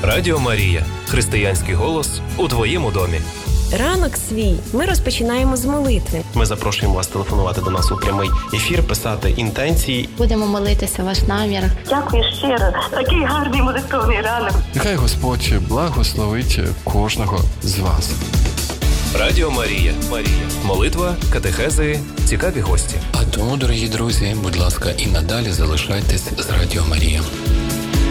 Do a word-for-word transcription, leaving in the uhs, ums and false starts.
Радіо Марія. Християнський голос у твоєму домі. Ранок свій ми розпочинаємо з молитви. Ми запрошуємо вас телефонувати до нас у прямий ефір, писати інтенції. Будемо молитися ваш намір. Дякую щиро. Такий гарний молитовний ранок. Нехай Господь благословить кожного з вас. Радіо Марія. Марія. Молитва, катехези, цікаві гості. А тому, дорогі друзі, будь ласка, і надалі залишайтесь з Радіо Марія.